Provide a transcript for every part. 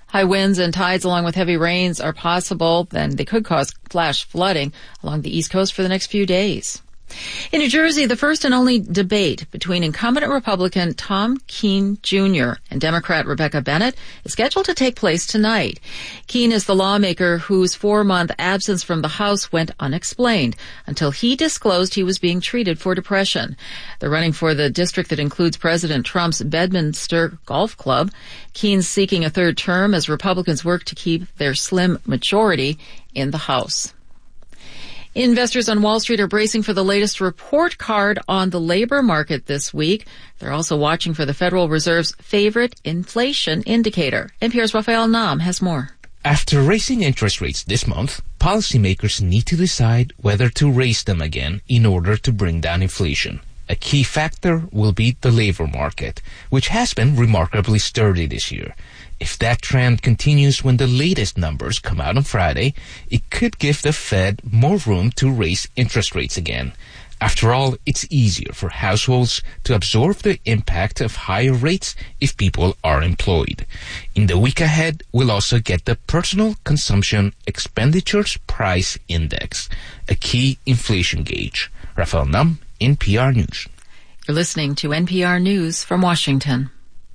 High winds and tides along with heavy rains are possible, and they could cause flash flooding along the East Coast for the next few days. In New Jersey, the first and only debate between incumbent Republican Tom Keene Jr. and Democrat Rebecca Bennett is scheduled to take place tonight. Keene is the lawmaker whose 4-month absence from the House went unexplained until he disclosed he was being treated for depression. They're running for the district that includes President Trump's Bedminster Golf Club. Keene's seeking a third term as Republicans work to keep their slim majority in the House. Investors on Wall Street are bracing for the latest report card on the labor market this week. They're also watching for the Federal Reserve's favorite inflation indicator. NPR's Rafael Nam has more. After raising interest rates this month, policymakers need to decide whether to raise them again in order to bring down inflation. A key factor will be the labor market, which has been remarkably sturdy this year. If that trend continues when the latest numbers come out on Friday, it could give the Fed more room to raise interest rates again. After all, it's easier for households to absorb the impact of higher rates if people are employed. In the week ahead, we'll also get the Personal Consumption Expenditures Price Index, a key inflation gauge. Rafael Nam, NPR News. You're listening to NPR News from Washington.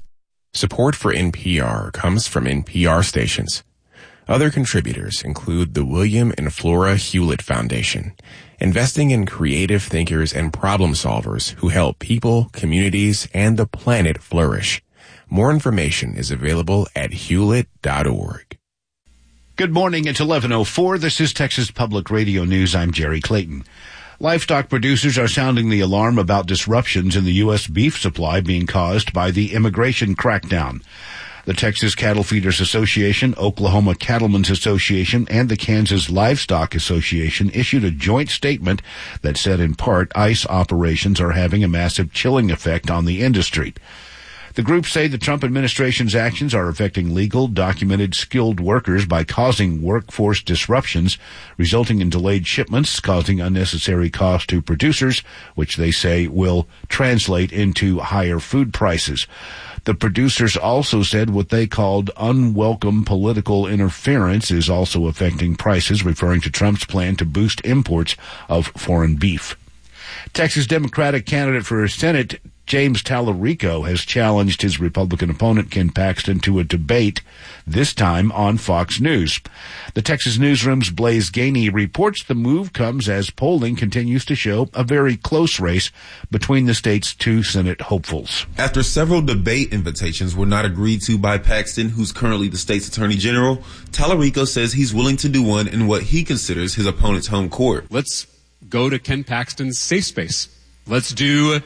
Support for NPR comes from NPR stations. Other contributors include the William and Flora Hewlett Foundation, investing in creative thinkers and problem solvers who help people, communities, and the planet flourish. More information is available at hewlett.org. Good morning. It's 11:04. This is Texas Public Radio News. I'm Jerry Clayton. Livestock producers are sounding the alarm about disruptions in the U.S. beef supply being caused by the immigration crackdown. The Texas Cattle Feeders Association, Oklahoma Cattlemen's Association, and the Kansas Livestock Association issued a joint statement that said in part ICE operations are having a massive chilling effect on the industry. The groups say the Trump administration's actions are affecting legal, documented, skilled workers by causing workforce disruptions, resulting in delayed shipments, causing unnecessary costs to producers, which they say will translate into higher food prices. The producers also said what they called unwelcome political interference is also affecting prices, referring to Trump's plan to boost imports of foreign beef. Texas Democratic candidate for Senate James Tallarico has challenged his Republican opponent Ken Paxton to a debate, this time on Fox News. The Texas Newsroom's Blaise Gainey reports the move comes as polling continues to show a very close race between the state's two Senate hopefuls. After several debate invitations were not agreed to by Paxton, who's currently the state's attorney general, Tallarico says he's willing to do one in what he considers his opponent's home court. Let's go to Ken Paxton's safe space. Let's do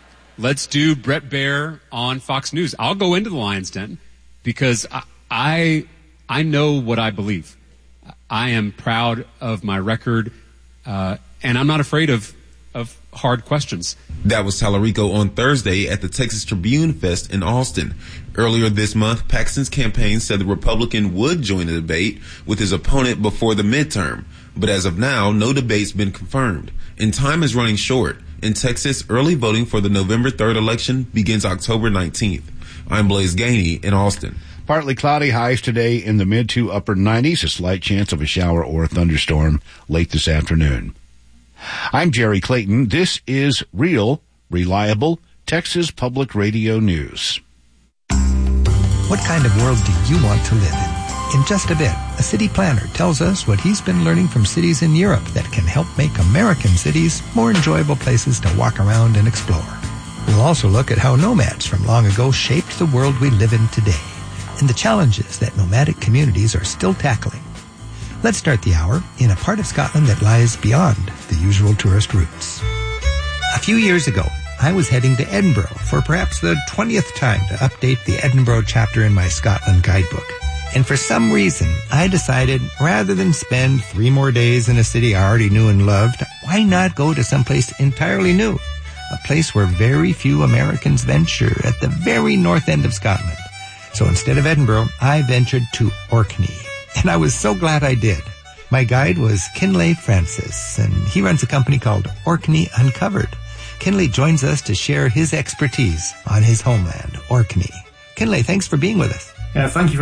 Brett Baier on Fox News. I'll go into the Lion's Den because I know what I believe. I am proud of my record, and I'm not afraid of hard questions. That was Tallarico on Thursday at the Texas Tribune Fest in Austin. Earlier this month, Paxton's campaign said the Republican would join the debate with his opponent before the midterm. But as of now, no debate's been confirmed, and time is running short. In Texas, early voting for the November 3rd election begins October 19th. I'm Blaise Gainey in Austin. Partly cloudy, highs today in the mid to upper 90s, a slight chance of a shower or a thunderstorm late this afternoon. I'm Jerry Clayton. This is real, reliable Texas Public Radio News. What kind of world do you want to live in? In just a bit, a city planner tells us what he's been learning from cities in Europe that can help make American cities more enjoyable places to walk around and explore. We'll also look at how nomads from long ago shaped the world we live in today and the challenges that nomadic communities are still tackling. Let's start the hour in a part of Scotland that lies beyond the usual tourist routes. A few years ago, I was heading to Edinburgh for perhaps the 20th time to update the Edinburgh chapter in my Scotland guidebook. And for some reason, I decided rather than spend 3 more days in a city I already knew and loved, why not go to someplace entirely new? A place where very few Americans venture at the very north end of Scotland. So instead of Edinburgh, I ventured to Orkney. And I was so glad I did. My guide was Kinley Francis, and he runs a company called Orkney Uncovered. Kinley joins us to share his expertise on his homeland, Orkney. Kinley, thanks for being with us. Yeah, thank you